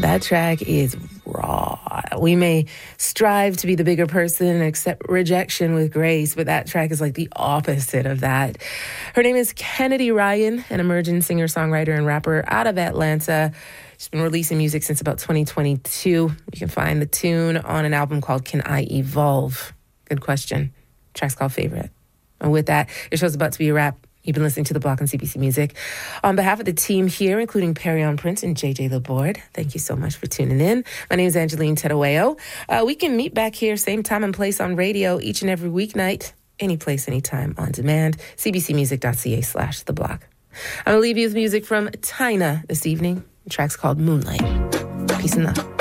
That track is raw. We may strive to be the bigger person and accept rejection with grace, but that track is like the opposite of that. Her name is Kennedy Ryan, an emerging singer-songwriter and rapper out of Atlanta. She's been releasing music since about 2022. You can find the tune on an album called Can I Evolve? Good question. The track's called Favorite. And with that, your show's about to be a wrap. You've been listening to The Block on CBC Music. On behalf of the team here, including Perry Prince and JJ Laborde, thank you so much for tuning in. My name is Angeline Tedaweo. We can meet back here, same time and place on radio each and every weeknight, any place, anytime, on demand, cbcmusic.ca/The Block. I'm going to leave you with music from Tyna this evening. The track's called Moonlight. Peace and love.